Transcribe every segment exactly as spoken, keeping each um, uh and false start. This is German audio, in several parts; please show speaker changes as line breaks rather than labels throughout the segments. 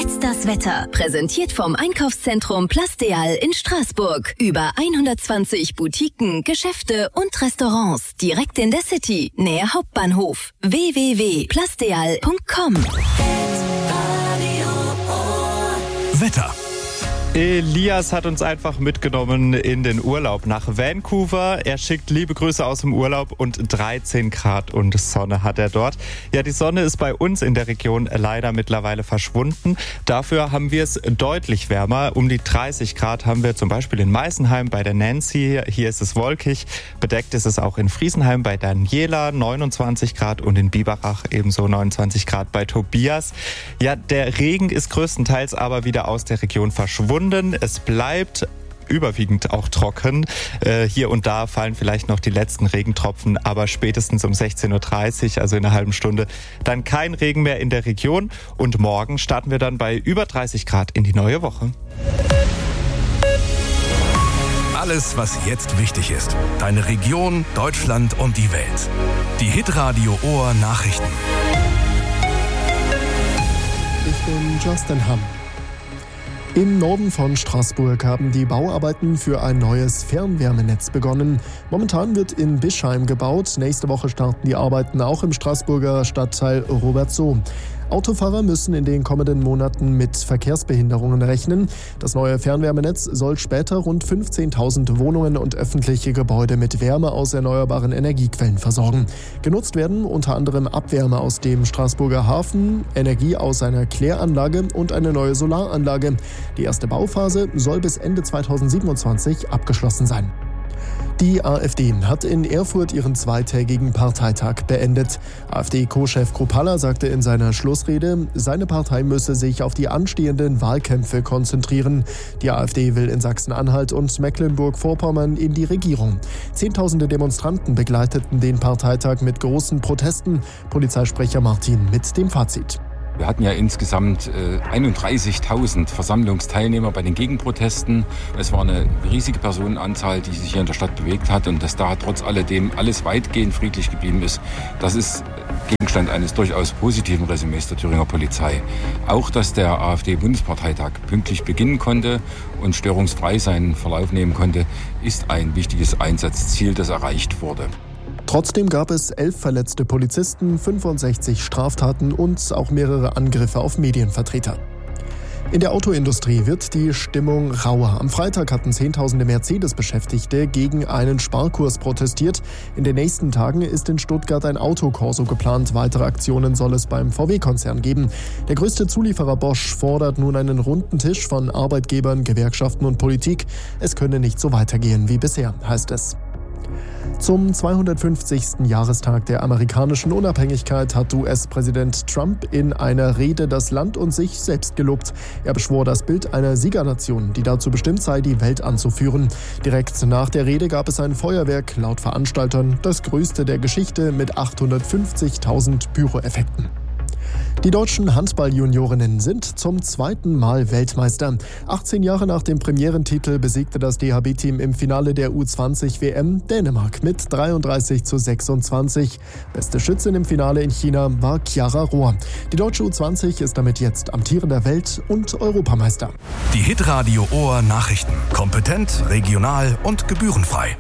Jetzt das Wetter. Präsentiert vom Einkaufszentrum Plasteal in Straßburg. Über hundertzwanzig Boutiquen, Geschäfte und Restaurants. Direkt in der City, nähe Hauptbahnhof. w w w punkt plasteal punkt com.
Wetter. Elias hat uns einfach mitgenommen in den Urlaub nach Vancouver. Er schickt liebe Grüße aus dem Urlaub und dreizehn Grad und Sonne hat er dort. Ja, die Sonne ist bei uns in der Region leider mittlerweile verschwunden. Dafür haben wir es deutlich wärmer. Um die dreißig Grad haben wir zum Beispiel in Meisenheim bei der Nancy. Hier ist es wolkig. Bedeckt ist es auch in Friesenheim bei Daniela, neunundzwanzig Grad, und in Biberach ebenso neunundzwanzig Grad bei Tobias. Ja, der Regen ist größtenteils aber wieder aus der Region verschwunden. Es bleibt überwiegend auch trocken. Äh, hier und da fallen vielleicht noch die letzten Regentropfen, aber spätestens um sechzehn Uhr dreißig, also in einer halben Stunde, dann kein Regen mehr in der Region. Und morgen starten wir dann bei über dreißig Grad in die neue Woche.
Alles, was jetzt wichtig ist. Deine Region, Deutschland und die Welt. Die Hitradio Ohr Nachrichten.
Ich bin Justin Hamm. Im Norden von Straßburg haben die Bauarbeiten für ein neues Fernwärmenetz begonnen. Momentan wird in Bischheim gebaut. Nächste Woche starten die Arbeiten auch im Straßburger Stadtteil Robertsow. Autofahrer müssen in den kommenden Monaten mit Verkehrsbehinderungen rechnen. Das neue Fernwärmenetz soll später rund fünfzehntausend Wohnungen und öffentliche Gebäude mit Wärme aus erneuerbaren Energiequellen versorgen. Genutzt werden unter anderem Abwärme aus dem Straßburger Hafen, Energie aus einer Kläranlage und eine neue Solaranlage. Die erste Bauphase soll bis Ende zweitausendsiebenundzwanzig abgeschlossen sein. Die AfD hat in Erfurt ihren zweitägigen Parteitag beendet. AfD-Co-Chef Kruppalla sagte in seiner Schlussrede, seine Partei müsse sich auf die anstehenden Wahlkämpfe konzentrieren. Die AfD will in Sachsen-Anhalt und Mecklenburg-Vorpommern in die Regierung. Zehntausende Demonstranten begleiteten den Parteitag mit großen Protesten. Polizeisprecher Martin mit dem Fazit.
Wir hatten ja insgesamt äh, einunddreißigtausend Versammlungsteilnehmer bei den Gegenprotesten. Es war eine riesige Personenanzahl, die sich hier in der Stadt bewegt hat. Und dass da trotz alledem alles weitgehend friedlich geblieben ist, das ist Gegenstand eines durchaus positiven Resümees der Thüringer Polizei. Auch, dass der AfD-Bundesparteitag pünktlich beginnen konnte und störungsfrei seinen Verlauf nehmen konnte, ist ein wichtiges Einsatzziel, das erreicht wurde.
Trotzdem gab es elf verletzte Polizisten, fünfundsechzig Straftaten und auch mehrere Angriffe auf Medienvertreter. In der Autoindustrie wird die Stimmung rauer. Am Freitag hatten Zehntausende Mercedes-Beschäftigte gegen einen Sparkurs protestiert. In den nächsten Tagen ist in Stuttgart ein Autokorso geplant. Weitere Aktionen soll es beim V W-Konzern geben. Der größte Zulieferer Bosch fordert nun einen runden Tisch von Arbeitgebern, Gewerkschaften und Politik. Es könne nicht so weitergehen wie bisher, heißt es. Zum zweihundertfünfzigsten Jahrestag der amerikanischen Unabhängigkeit hat U S-Präsident Trump in einer Rede das Land und sich selbst gelobt. Er beschwor das Bild einer Siegernation, die dazu bestimmt sei, die Welt anzuführen. Direkt nach der Rede gab es ein Feuerwerk, laut Veranstaltern das größte der Geschichte mit achthundertfünfzigtausend Pyroeffekten. Die deutschen Handball-Juniorinnen sind zum zweiten Mal Weltmeister. achtzehn Jahre nach dem Premierentitel besiegte das D H B-Team im Finale der U zwanzig W M Dänemark mit dreiunddreißig zu sechsundzwanzig. Beste Schützin im Finale in China war Chiara Rohr. Die deutsche U zwanzig ist damit jetzt amtierender Welt- und Europameister.
Die Hitradio Ohr Nachrichten. Kompetent, regional und gebührenfrei.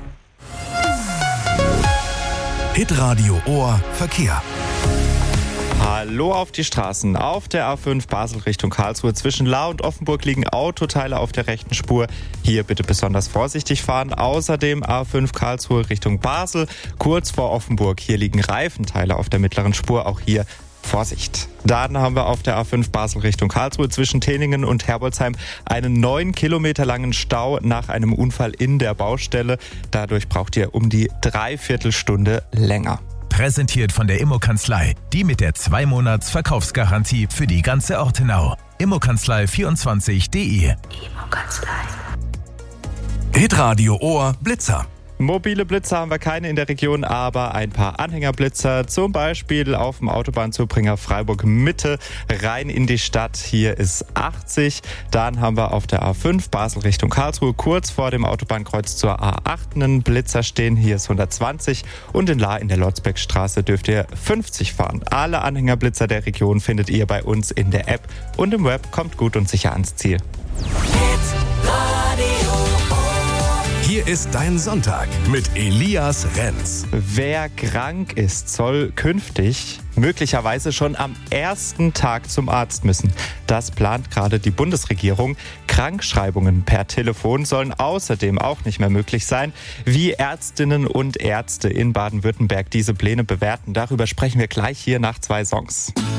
Hitradio Ohr Verkehr.
Hallo auf die Straßen. Auf der A fünf Basel Richtung Karlsruhe zwischen Lahr und Offenburg liegen Autoteile auf der rechten Spur. Hier bitte besonders vorsichtig fahren. Außerdem A fünf Karlsruhe Richtung Basel, kurz vor Offenburg. Hier liegen Reifenteile auf der mittleren Spur. Auch hier Vorsicht. Dann haben wir auf der A fünf Basel Richtung Karlsruhe zwischen Teningen und Herbolzheim einen neun Kilometer langen Stau nach einem Unfall in der Baustelle. Dadurch braucht ihr um die Dreiviertelstunde länger.
Präsentiert von der Immokanzlei, die mit der zwei Monats Verkaufsgarantie für die ganze Ortenau. Immokanzlei vierundzwanzig punkt de.
Hitradio Ohr Blitzer.
Mobile Blitzer haben wir keine in der Region, aber ein paar Anhängerblitzer, zum Beispiel auf dem Autobahnzubringer Freiburg-Mitte rein in die Stadt. Hier ist achtzig. Dann haben wir auf der A fünf Basel Richtung Karlsruhe kurz vor dem Autobahnkreuz zur A acht einen Blitzer stehen. Hier ist hundertzwanzig und in Lahr in der Lotzbeckstraße dürft ihr fünfzig fahren. Alle Anhängerblitzer der Region findet ihr bei uns in der App und im Web. Kommt gut und sicher ans Ziel.
Hier ist dein Sonntag mit Elias Renz.
Wer krank ist, soll künftig möglicherweise schon am ersten Tag zum Arzt müssen. Das plant gerade die Bundesregierung. Krankschreibungen per Telefon sollen außerdem auch nicht mehr möglich sein. Wie Ärztinnen und Ärzte in Baden-Württemberg diese Pläne bewerten, darüber sprechen wir gleich hier nach zwei Songs.